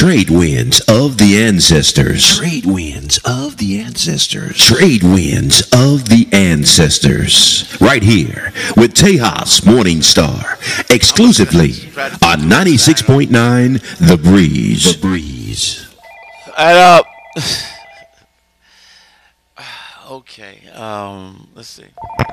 Trade winds of the ancestors. Trade winds of the ancestors. Trade winds of the ancestors. Right here with Tejas Morning Star. Exclusively on 96.9 The Breeze. The Breeze. And, okay, let's see.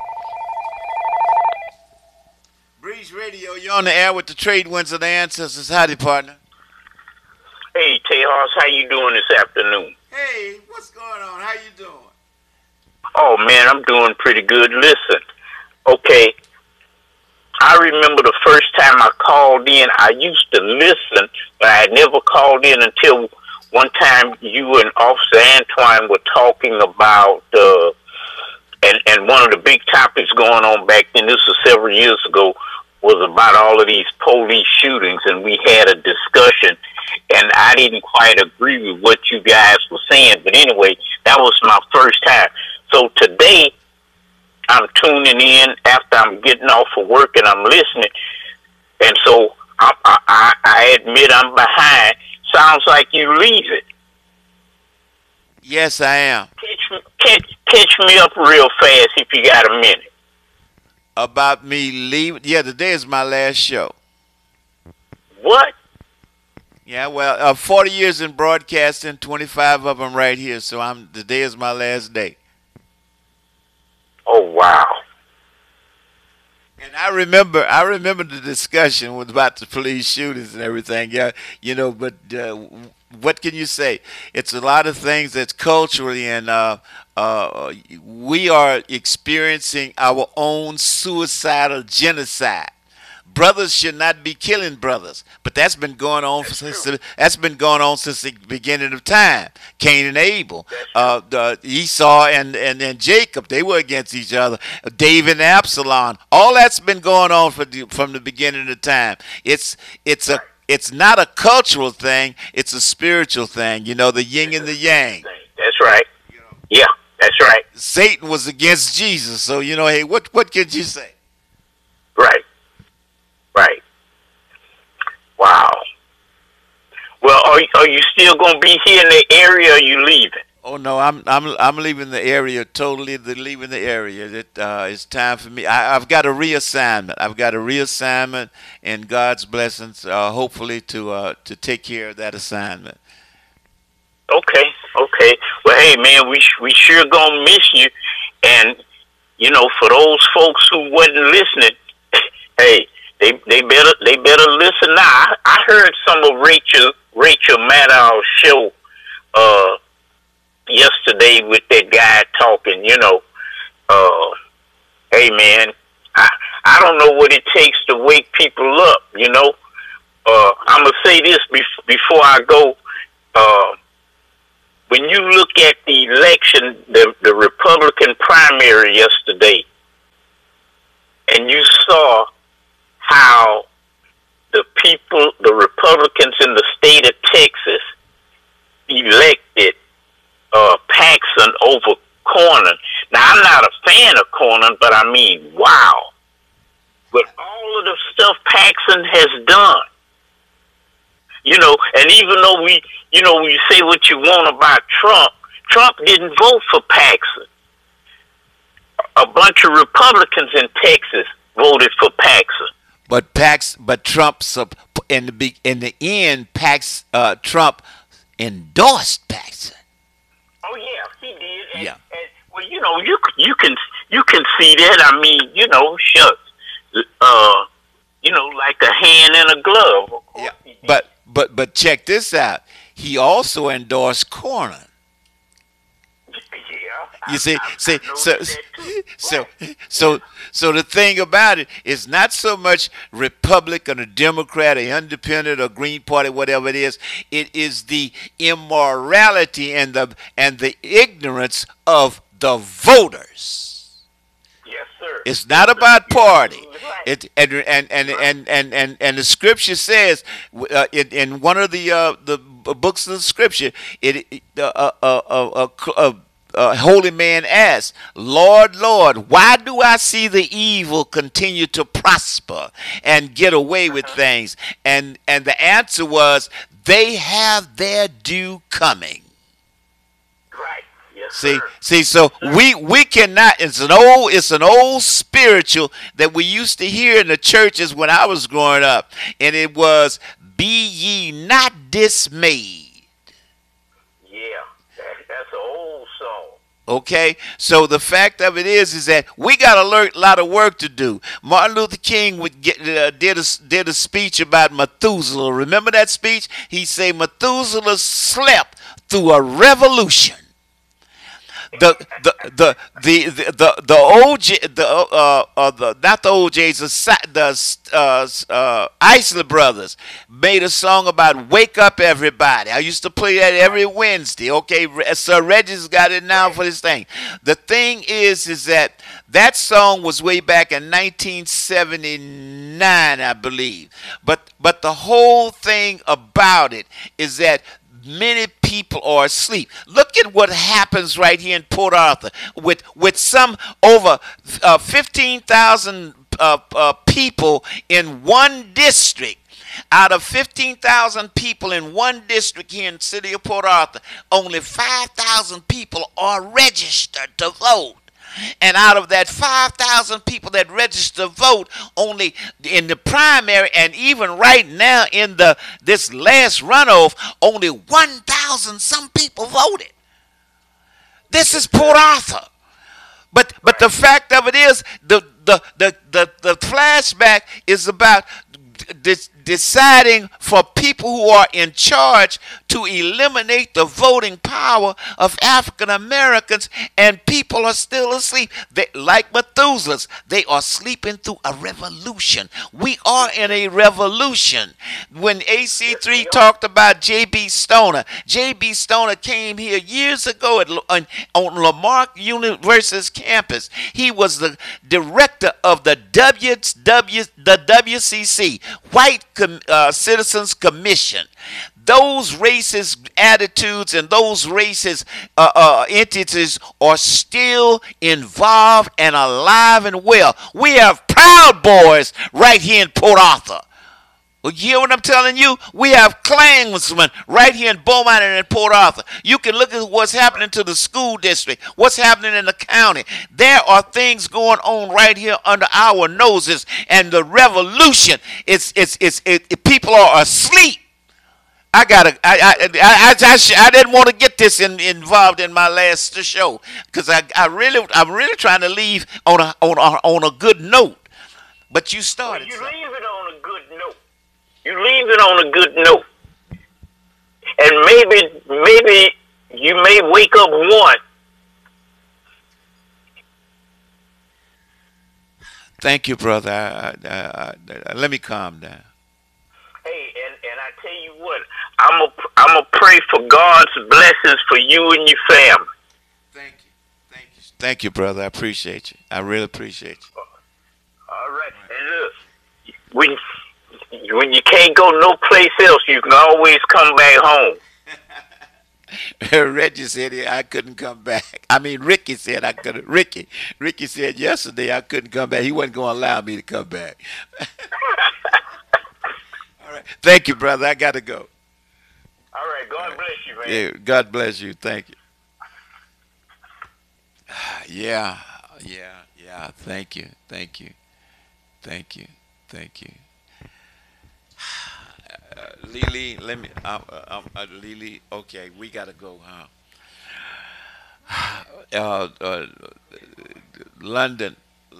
Breeze Radio, you're on the air with the Trade Winds of the Ancestors. Howdy, partner. Hey, Tejas, how you doing this afternoon? Hey, what's going on? How you doing? Oh, man, I'm doing pretty good. Listen, okay, I remember the first time I called in, I used to listen, but I had never called in until one time you and Officer Antoine were talking about, and one of the big topics going on back then, this was several years ago, was about all of these police shootings, and we had a discussion, and I didn't quite agree with what you guys were saying, but anyway, that was my first time. So today, I'm tuning in after I'm getting off of work, and I'm listening, and so I admit I'm behind. Sounds like you leave it. Yes, I am. Catch me up real fast if you got a minute. About me leaving? Yeah, today is my last show. What? Yeah, well, 40 years in broadcasting, 25 of them right here. So today is my last day. Oh, wow. And I remember the discussion was about the police shootings and everything. Yeah, you know, but what can you say? It's a lot of things that's culturally, and we are experiencing our own suicidal genocide. Brothers should not be killing brothers, but that's been going on since the beginning of time. Cain and Abel, Esau and Jacob, they were against each other. David and Absalom, all that's been going on from the beginning of time. It's not a cultural thing; it's a spiritual thing. You know, the yin and the yang. That's right. Yeah, that's right. Satan was against Jesus, so you know, hey, what could you say? Right. Right. Wow. Well, are you still going to be here in the area, or are you leaving? Oh no, I'm leaving the area totally. Leaving the area. It's time for me. I've got a reassignment. And God's blessings, hopefully to take care of that assignment. Okay. Well, hey man, we sure gonna miss you. And you know, for those folks who wasn't listening, hey. They better listen now. I heard some of Rachel Maddow's show yesterday with that guy talking. You know, hey man, I don't know what it takes to wake people up. You know, I'm gonna say this before I go. When you look at the election, the Republican primary yesterday, and you saw how the Republicans in the state of Texas elected Paxson over Cornyn. Now, I'm not a fan of Cornyn, but I mean, wow. With all of the stuff Paxson has done, you know, and even though we say what you want about Trump didn't vote for Paxson. A bunch of Republicans in Texas voted for Paxson. But Trump in the end, Trump endorsed Paxson. Oh yeah, he did. And, yeah. And, well, you know, you can see that. I mean, you know, shucks. You know, like a hand in a glove. Of course yeah. But check this out. He also endorsed Cornyn. You see, so the thing about it is not so much Republican or Democrat or Independent or Green Party, whatever it is. It is the immorality and the ignorance of the voters. Yes, sir. It's not about party. It and the scripture says in one of the books of the scripture, holy man asked, Lord, why do I see the evil continue to prosper and get away with things? And the answer was, they have their due coming. Right. Yes, See, sir. see, so we cannot. It's an old spiritual that we used to hear in the churches when I was growing up, and it was, "Be ye not dismayed." Yeah, that's an old song. Okay, so the fact of it is that we got a lot of work to do. Martin Luther King did a speech about Methuselah. Remember that speech? He said Methuselah slept through a revolution. The OJ not the OJs, the Isley Brothers made a song about "Wake Up Everybody." I used to play that every Wednesday. Okay, Sir Reggie's got it now for this thing. The thing is that song was way back in 1979, I believe. But the whole thing about it is that many people are asleep. Look at what happens right here in Port Arthur with some over 15,000 people in one district. Out of 15,000 people in one district here in the city of Port Arthur, only 5,000 people are registered to vote. And out of that 5,000 people that register to vote, only in the primary and even right now in this last runoff, only 1,000 some people voted. This is Port Arthur. But the fact of it is, the flashback is about deciding for people who are in charge to eliminate the voting power of African Americans, and people are still asleep. Like Methuselah's, they are sleeping through a revolution. We are in a revolution. When AC3 talked about J.B. Stoner, J.B. Stoner came here years ago on Lamarck University's campus. He was the director of the WCC, White Citizens Commission. Those racist attitudes and those racist entities are still involved and alive and well. We have Proud Boys right here in Port Arthur. You hear what I'm telling you? We have Klansmen right here in Beaumont and in Port Arthur. You can look at what's happening to the school district, what's happening in the county. There are things going on right here under our noses, and the revolution, people are asleep. I didn't want to get this involved in my last show because I'm really trying to leave on a good note. But you started. Well, you leave it on a good note. You leave it on a good note, and maybe you may wake up one. Thank you, brother. Let me calm down. Hey, and I tell you what, I'm a pray for God's blessings for you and your family. Thank you, brother. I appreciate you. I really appreciate you. All right, and look, when you can't go no place else, you can always come back home. Reggie said I couldn't come back. I mean, Ricky said I couldn't. Ricky said yesterday I couldn't come back. He wasn't going to allow me to come back. All right. Thank you, brother. I got to go. All right. God bless you, man. Yeah, God bless you. Thank you. Yeah. Thank you. Lily, let me. Lily, okay, we gotta go, huh? London,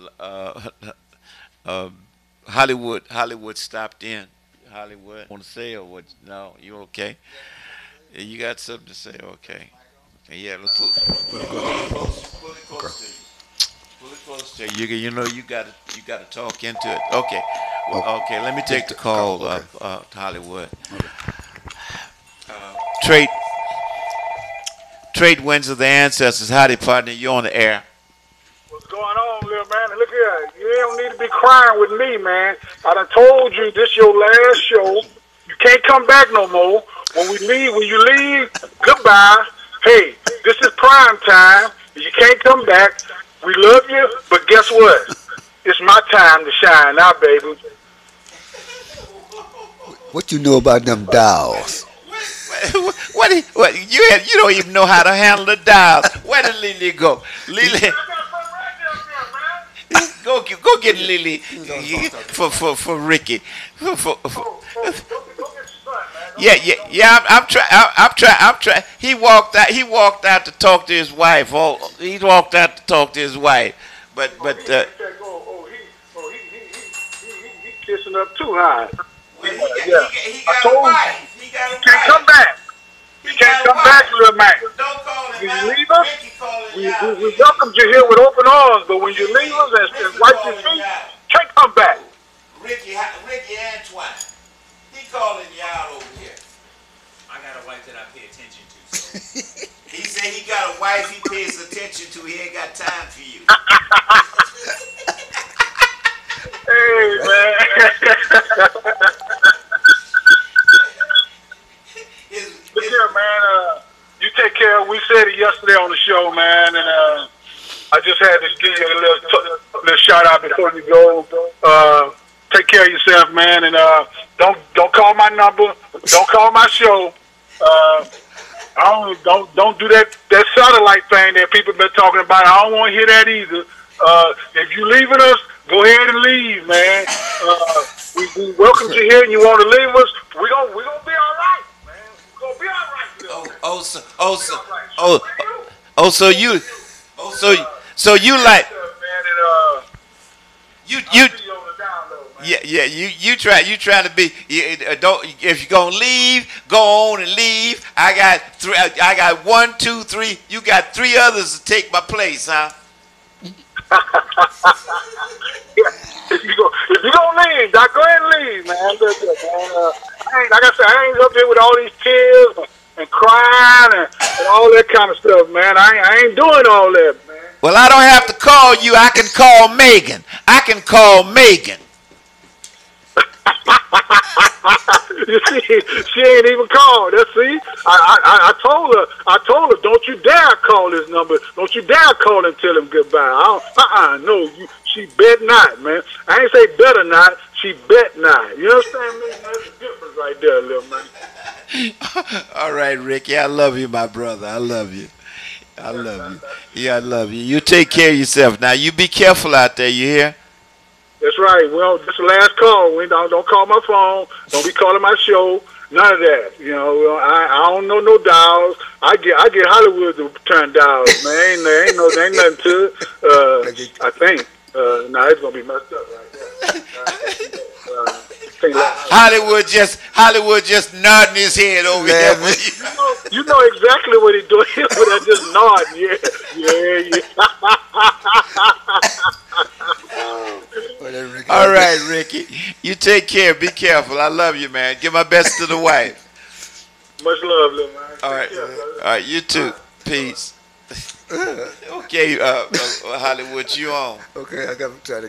Hollywood stopped in. Hollywood, want to say or what? No, you okay? You got something to say? Okay. Yeah, let's pull it close to you. You know you gotta talk into it. Okay. Well, okay, let me take the call, to Hollywood. Trade Winds of the Ancestors. Howdy, partner. You're on the air. What's going on, little man? Look here. You don't need to be crying with me, man. I done told you this your last show. You can't come back no more. When you leave, goodbye. Hey, this is prime time. You can't come back. We love you, but guess what? It's my time to shine now, baby. What you know about them dolls? What you don't even know how to handle the dial. Where did Lily go? Lily, I got something right there, man. go get Lily for Ricky. Go get your son, man. Yeah. I'm trying. He walked out. He walked out to talk to his wife. He walked out to talk to his wife. But He kissing up too high. he got I told a him, wife. He got a he can't wife. come back. He can't come back, little man. Don't call him When out. you leave us, Ricky calling we you out. we welcomed you here with open arms, but when you leave us and wipe your feet, can't come back. Ricky Antoine. He calling you out over here. I got a wife that I pay attention to. So. He said he got a wife he pays attention to. He ain't got time for you. Hey, man. Look here, man. You take care. We said it yesterday on the show, man, and I just had to give you a little shout out before you go. Take care of yourself, man, and don't call my number. Don't call my show. Don't do that satellite thing that people been talking about. I don't want to hear that either. If you leaving us, go ahead and leave, man. We welcome you here, and you want to leave us. We gonna be all right, man. We gonna be all right. So you like you trying to be don't if you're gonna leave, go on and leave. I got 1, 2, 3. You got 3 others to take my place, huh? If you gonna leave, Doc, go ahead and leave, man. Look, man. Like I said, I ain't up here with all these tears and crying and all that kind of stuff, man. I ain't doing all that, man. Well, I don't have to call you. I can call Megan. You see, she ain't even called. See, I told her, don't you dare call this number. Don't you dare call and tell him goodbye. No, she bet not, man. I ain't say better not. She bet not. You understand me? That's the difference right there, little man. All right, Ricky. I love you, my brother. I love you. Yeah, I love you. You take care of yourself. Now, you be careful out there. You hear? That's right. Well, this is the last call. Don't call my phone. Don't be calling my show. None of that. You know, I don't know no dials. I get Hollywood to turn dials, man. There ain't nothing to it. I think. It's gonna be messed up right there. Hollywood just nodding his head over here. You know exactly what he's doing, but I just nodding. Yeah. All right, Ricky. You take care. Be careful. I love you, man. Give my best to the wife. Much love, little man. All right. All right. You too. Peace. Okay, Hollywood, you on. Okay, I got to try to